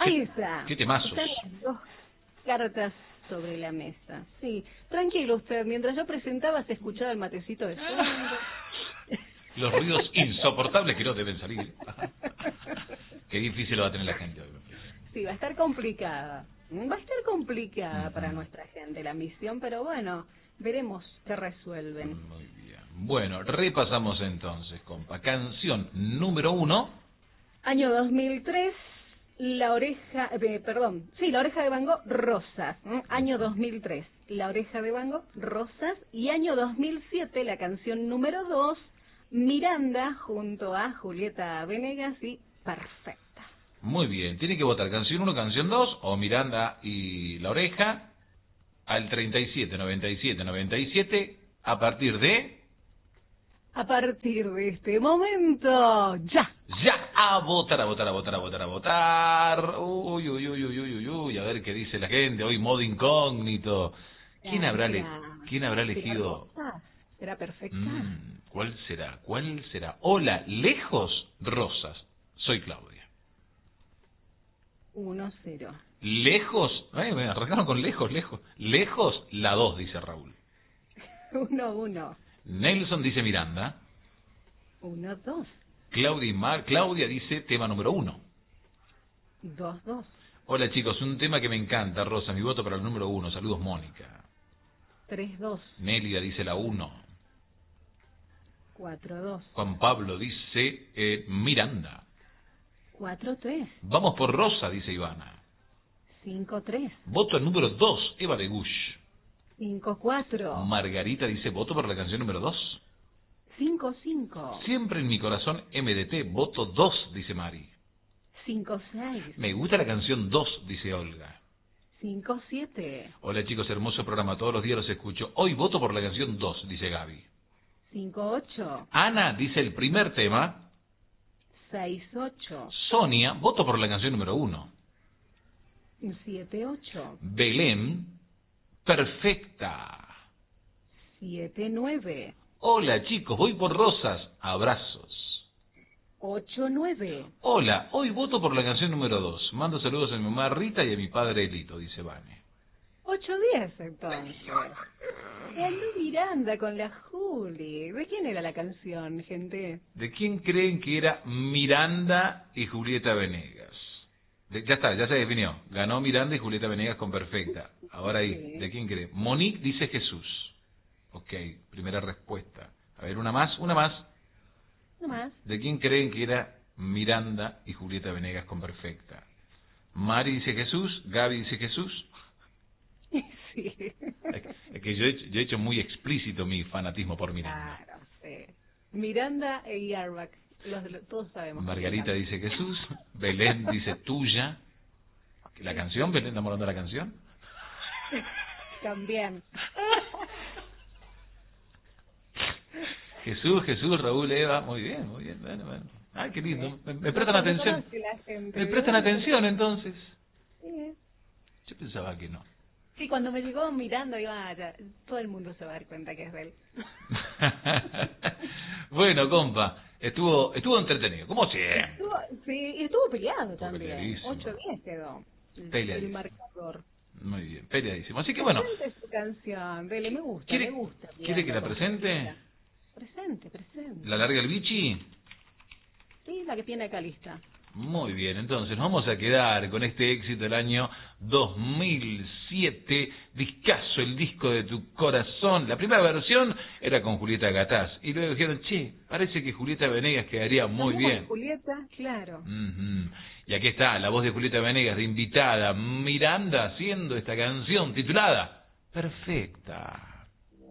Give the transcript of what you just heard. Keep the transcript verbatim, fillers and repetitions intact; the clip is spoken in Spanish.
Ahí está. Qué temazos. Están las dos cartas sobre la mesa. Sí, tranquilo usted. Mientras yo presentaba se escuchaba el matecito de fondo. Los ruidos insoportables que no deben salir. Qué difícil lo va a tener la gente hoy. Sí, va a estar complicada. Va a estar complicada Uh-huh. para nuestra gente la misión, pero bueno, veremos qué resuelven. Muy bien. Bueno, repasamos entonces, compa. Canción número uno. Año dos mil tres, La Oreja, eh, perdón, sí, La Oreja de Van Gogh, Rosas. ¿eh? Año dos mil tres, La Oreja de Van Gogh, Rosas. Y año dos mil siete, la canción número dos, Miranda, junto a Julieta Venegas y Perfecta. Muy bien. Tiene que votar canción uno, canción dos, o Miranda y La Oreja, al treinta y siete, noventa y siete, noventa y siete, a partir de... A partir de este momento, ya. Ya, a votar, a votar, a votar, a votar, a votar. Uy, uy, uy, uy, uy, uy, uy, a ver qué dice la gente. Hoy modo incógnito. ¿Quién habrá, ele- ¿quién habrá elegido? ¿Será Perfecta? Mm, ¿Cuál será? ¿Cuál será? Hola, lejos, Rosas. Soy Claudia. uno cero. Lejos, ay, me arrancaron con lejos, lejos. Lejos, la dos, dice Raúl. uno uno. Nelson dice Miranda. uno dos. Claudia, y Mar, Claudia dice tema número uno. dos dos. Hola chicos, un tema que me encanta, Rosa, mi voto para el número uno. Saludos, Mónica. tres dos. Nélida dice la uno. cuatro dos. Juan Pablo dice eh, Miranda. cuatro tres. Vamos por Rosa, dice Ivana. cinco tres. Voto al número dos, Eva de Gush. cinco cuatro. Margarita dice voto por la canción número dos. cinco cinco. Siempre en mi corazón M D T, voto dos, dice Mari. cinco seis. Me gusta la canción dos, dice Olga. cinco siete. Hola chicos, hermoso programa, todos los días los escucho. Hoy voto por la canción dos, dice Gaby. cinco ocho. Ana dice el primer tema. seis ocho. Sonia, voto por la canción número uno. siete ocho. Belén, Perfecta. siete nueve. Hola chicos, voy por Rosas, abrazos. ocho nueve. Hola, hoy voto por la canción número dos. Mando saludos a mi mamá Rita y a mi padre Elito, dice Vane. ocho diez entonces. Ganó Miranda con la Juli. ¿De quién era la canción, gente? ¿De quién creen que era Miranda y Julieta Venegas? De- ya está, ya se definió. Ganó Miranda y Julieta Venegas con Perfecta. Ahora ahí, Sí. ¿de quién cree? Monique dice Jesús. Ok, primera respuesta. A ver, una más, una más. No más. ¿De quién creen que era Miranda y Julieta Venegas con Perfecta? Mari dice Jesús, Gaby dice Jesús. Sí. Es que yo he, hecho, yo he hecho muy explícito mi fanatismo por Miranda. Claro, sí. Miranda e Yarbach. Los, de los- todos sabemos. Margarita dice Jesús, Belén dice tuya. ¿La canción? ¿Belén está hablando de la canción? También. Jesús, Jesús, Raúl, Eva, muy bien, muy bien, bueno, bueno. Ay, qué lindo, me, me prestan No atención. conoce la gente, Me prestan ¿no? atención entonces. Sí. Yo pensaba que no. Sí, cuando me llegó Miranda, digo, ah, ya, todo el mundo se va a dar cuenta que es de él. Bueno, compa, estuvo estuvo entretenido, como siempre. Estuvo, sí, y estuvo peleado Estuvo también. peleadísimo. ocho diez quedó. El, Peleadísimo. el marcador. Muy bien, peleadísimo. Así que bueno, Presente su canción, Dele, me gusta, ¿quiere, me gusta. ¿quiere que la Miranda, presente? Presente, presente. ¿La larga el bichi? Sí, la que tiene acá lista. Muy bien, entonces nos vamos a quedar con este éxito del año dos mil siete, discazo, el disco de tu corazón. La primera versión era con Julieta Gataz y luego dijeron, che, parece que Julieta Venegas quedaría muy Vamos bien. con Julieta, claro. Ujú. Y aquí está la voz de Julieta Venegas de invitada, Miranda haciendo esta canción titulada Perfecta.